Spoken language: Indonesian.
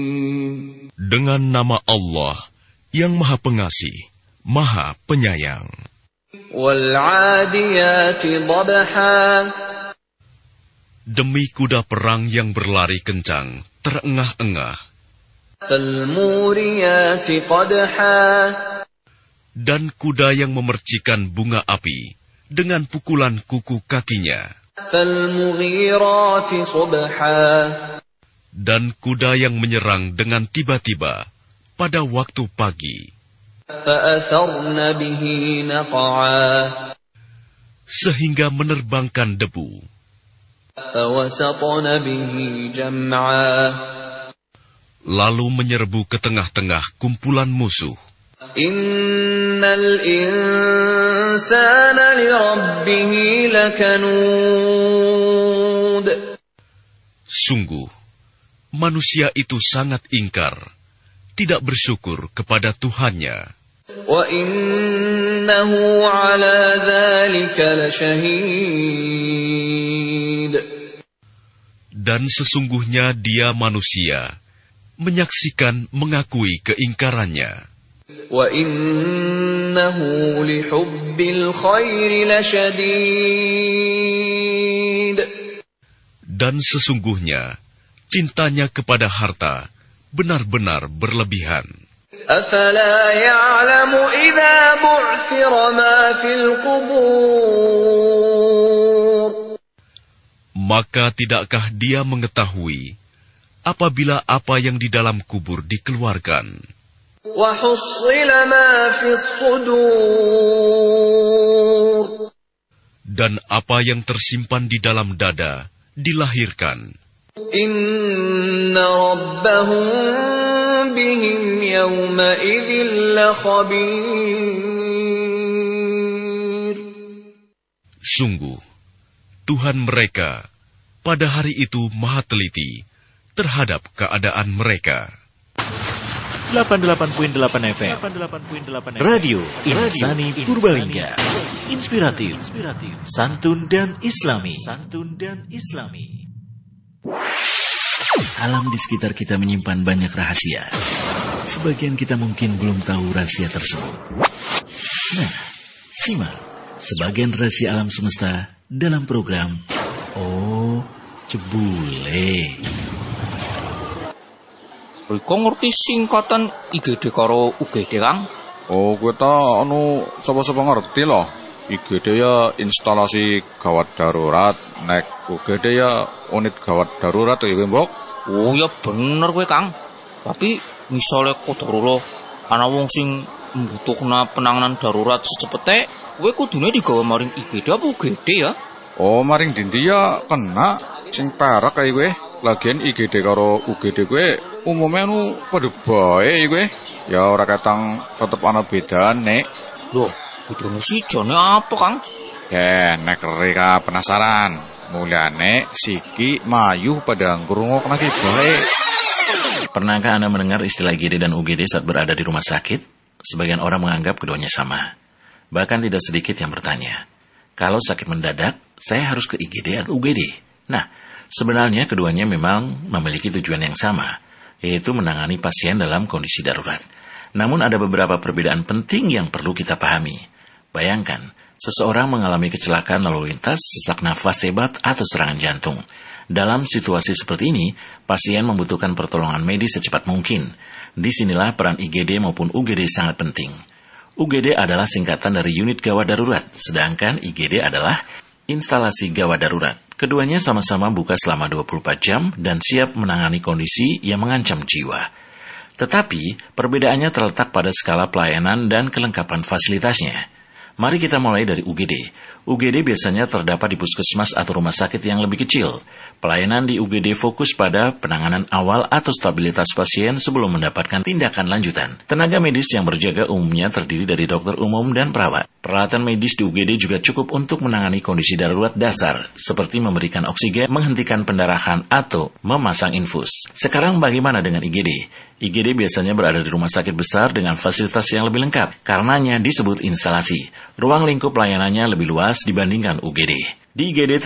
Dengan nama Allah yang Maha Pengasih, Maha Penyayang. Wal-'adiyati dhabha. Demi kuda perang yang berlari kencang, terengah-engah. Fal-muriyati qadha. Dan kuda yang memercikan bunga api dengan pukulan kuku kakinya. Fal-mughirati subha. Dan kuda yang menyerang dengan tiba-tiba pada waktu pagi. Fa'atharna bihi naq'a. Sehingga menerbangkan debu. Fawasatna bihi jam'a. Lalu menyerbu ke tengah-tengah kumpulan musuh. Innal insana lirabbihi lakanud. Sungguh, manusia itu sangat ingkar, tidak bersyukur kepada Tuhannya. Wa innahu ala dzalika lasyahid. Dan sesungguhnya dia manusia, menyaksikan mengakui keingkarannya. Wa innahu lihubbil khairi lasyadid. Dan sesungguhnya cintanya kepada harta benar-benar berlebihan. Afala ya'lamu idza bu'thira ma fil qubur. Maka tidakkah dia mengetahui apabila apa yang di dalam kubur dikeluarkan? Wa hussila ma fis sudur. Dan apa yang tersimpan di dalam dada dilahirkan. Inna rabbahum bihim yawma idzin lakhabir. Sungguh, Tuhan mereka pada hari itu maha teliti terhadap keadaan mereka. 88.8 FM Radio Insani Purbalingga. Inspiratif, santun dan islami. Alam di sekitar kita menyimpan banyak rahasia. Sebagian kita mungkin belum tahu rahasia tersebut. Nah, simak sebagian rahasia alam semesta dalam program Oh Jebule. Kok ngerti singkatan IGD karo UGD, Kang? Oh, gue tak sapa-sapa ngerti loh. IGD ya instalasi gawat darurat, nek UGD ya unit gawat darurat ya, Mbok. Oh ya bener gue, Kang. Tapi misalnya kodarullah ana wong sing mbutuhna penanganan darurat secepete, gue kudune digawe maring IGD apa UGD ya? Oh, maring dindi ya kena sing perak kae gue. Lagian IGD karo UGD gue umumnya pada bae gue. Ya ora ketang tetep ana bedaan, Nek. Loh, bedane sih jane apa, Kang? Nek Rika penasaran. Mulane siki mayu pada ngrungokna ki bae. Pernahkah Anda mendengar istilah IGD dan UGD saat berada di rumah sakit? Sebagian orang menganggap keduanya sama. Bahkan tidak sedikit yang bertanya, kalau sakit mendadak, saya harus ke IGD atau UGD? Nah, sebenarnya keduanya memang memiliki tujuan yang sama, yaitu menangani pasien dalam kondisi darurat. Namun ada beberapa perbedaan penting yang perlu kita pahami. Bayangkan, seseorang mengalami kecelakaan lalu lintas, sesak nafas hebat, atau serangan jantung. Dalam situasi seperti ini, pasien membutuhkan pertolongan medis secepat mungkin. Disinilah peran IGD maupun UGD sangat penting. UGD adalah singkatan dari unit gawat darurat, sedangkan IGD adalah instalasi gawat darurat. Keduanya sama-sama buka selama 24 jam dan siap menangani kondisi yang mengancam jiwa. Tetapi, perbedaannya terletak pada skala pelayanan dan kelengkapan fasilitasnya. Mari kita mulai dari UGD. UGD biasanya terdapat di puskesmas atau rumah sakit yang lebih kecil. Pelayanan di UGD fokus pada penanganan awal atau stabilitas pasien sebelum mendapatkan tindakan lanjutan. Tenaga medis yang berjaga umumnya terdiri dari dokter umum dan perawat. Peralatan medis di UGD juga cukup untuk menangani kondisi darurat dasar, seperti memberikan oksigen, menghentikan pendarahan, atau memasang infus. Sekarang bagaimana dengan IGD? IGD biasanya berada di rumah sakit besar dengan fasilitas yang lebih lengkap. Karenanya disebut instalasi. Ruang lingkup layanannya lebih luas dibandingkan UGD. Di IGD